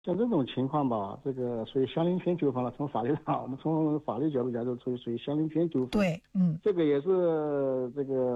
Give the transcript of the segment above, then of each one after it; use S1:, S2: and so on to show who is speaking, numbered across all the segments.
S1: 像这种情况吧，这个属于相邻权纠纷了。从法律上，我们从法律角度讲，就属于相邻权纠纷。
S2: 对，
S1: 这个也是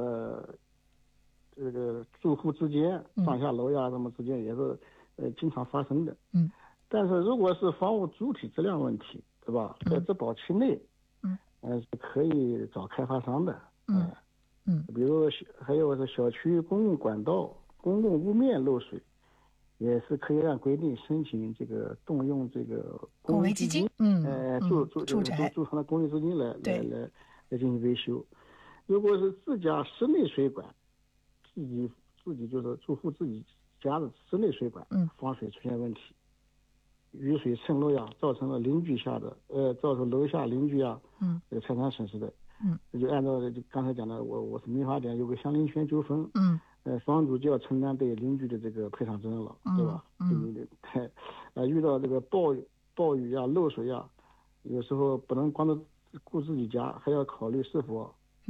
S1: 这个住户之间上下楼呀，什么之间也是经常发生的。但是如果是房屋主体质量问题，对吧？在质保期内，是可以找开发商的。比如还有是小区公共管道、公共屋面漏水。也是可以按规定申请这个动用这个
S2: 公维基金，住宅
S1: 住房的公益资金来进行维修。如果是自家室内水管，自己就是住户自己家的室内水管，防水出现问题，雨水渗漏呀，造成了邻居造成楼下邻居这个财产损失的，这就按照刚才讲的，我是民法典有个相邻权纠纷，房主就要承担对邻居的这个赔偿责任了，对吧？遇到这个暴雨呀、漏水呀，有时候不能光顾自己家，还要考虑是否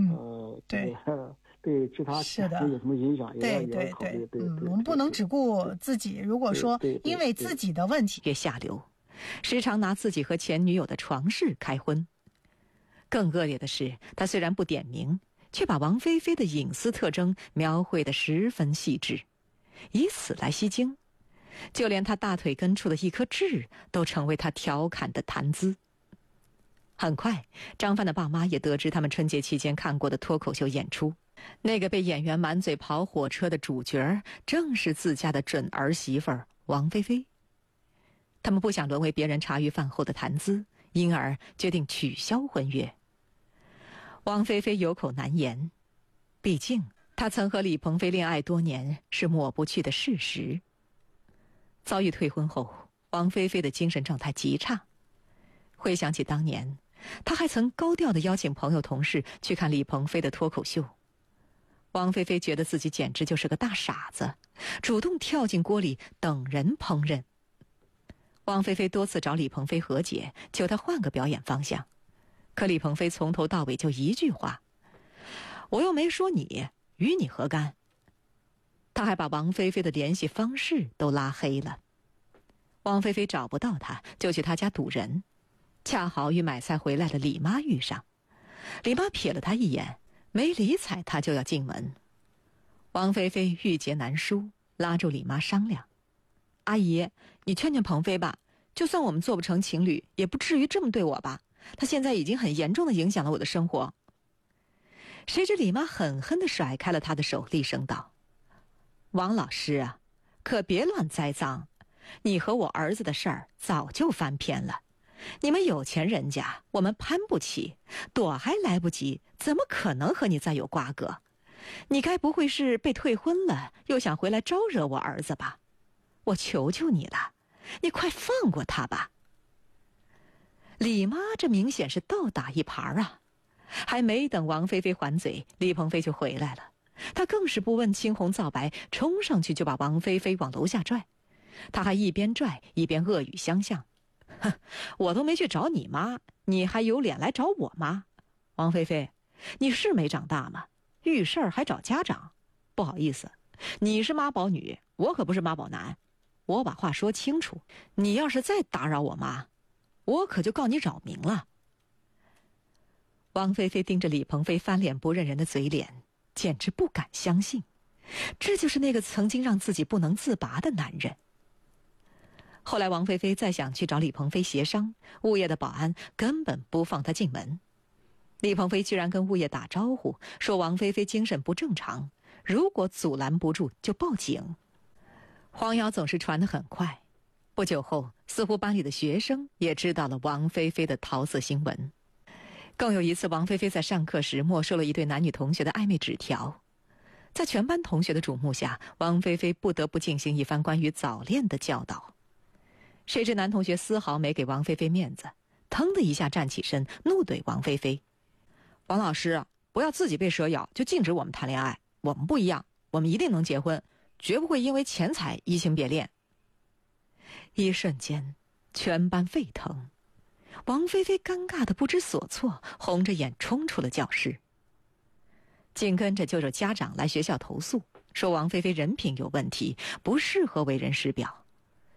S1: 对其他有什么影响，也要考虑。对，
S2: 我们不能只顾自己。如果说因为自己的问题
S3: 越下流，时常拿自己和前女友的床事开荤。更恶劣的是，他虽然不点名，却把王菲菲的隐私特征描绘得十分细致，以此来吸睛。就连她大腿根处的一颗痣都成为她调侃的谈资。很快，张帆的爸妈也得知他们春节期间看过的脱口秀演出，那个被演员满嘴跑火车的主角，正是自家的准儿媳妇王菲菲。他们不想沦为别人茶余饭后的谈资，因而决定取消婚约。王菲菲有口难言，毕竟她曾和李鹏飞恋爱多年，是抹不去的事实。遭遇退婚后，王菲菲的精神状态极差。回想起当年，她还曾高调地邀请朋友同事去看李鹏飞的脱口秀。王菲菲觉得自己简直就是个大傻子，主动跳进锅里等人烹饪。王菲菲多次找李鹏飞和解，求他换个表演方向。可李鹏飞从头到尾就一句话：我又没说你，与你何干？他还把王菲菲的联系方式都拉黑了。王菲菲找不到他，就去他家堵人，恰好与买菜回来的李妈遇上。李妈瞥了他一眼，没理睬他就要进门。王菲菲郁结难舒，拉住李妈商量：阿姨，你劝劝鹏飞吧，就算我们做不成情侣，也不至于这么对我吧，他现在已经很严重地影响了我的生活。谁知李妈狠狠地甩开了他的手，厉声道：王老师啊，可别乱栽赃，你和我儿子的事儿早就翻篇了，你们有钱人家，我们攀不起，躲还来不及，怎么可能和你再有瓜葛？你该不会是被退婚了，又想回来招惹我儿子吧？我求求你了，你快放过他吧。李妈这明显是倒打一耙啊！还没等王菲菲还嘴，李鹏飞就回来了。他更是不问青红皂白，冲上去就把王菲菲往楼下拽。他还一边拽一边恶语相向：哼，我都没去找你妈，你还有脸来找我妈？王菲菲，你是没长大吗？遇事儿还找家长？不好意思，你是妈宝女，我可不是妈宝男。我把话说清楚，你要是再打扰我妈，我可就告你扰民了。王菲菲盯着李鹏飞翻脸不认人的嘴脸，简直不敢相信，这就是那个曾经让自己不能自拔的男人。后来王菲菲再想去找李鹏飞协商，物业的保安根本不放他进门。李鹏飞居然跟物业打招呼，说王菲菲精神不正常，如果阻拦不住就报警。黄谣总是传得很快，不久后似乎班里的学生也知道了王菲菲的桃色新闻。更有一次，王菲菲在上课时没收了一对男女同学的暧昧纸条，在全班同学的瞩目下，王菲菲不得不进行一番关于早恋的教导。谁知男同学丝毫没给王菲菲面子，腾的一下站起身，怒怼王菲菲：王老师，不要自己被蛇咬就禁止我们谈恋爱，我们不一样，我们一定能结婚，绝不会因为钱财移情别恋。一瞬间全班沸腾，王菲菲尴尬的不知所措，红着眼冲出了教室。紧跟着就有家长来学校投诉，说王菲菲人品有问题，不适合为人师表。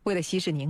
S3: 为了息事宁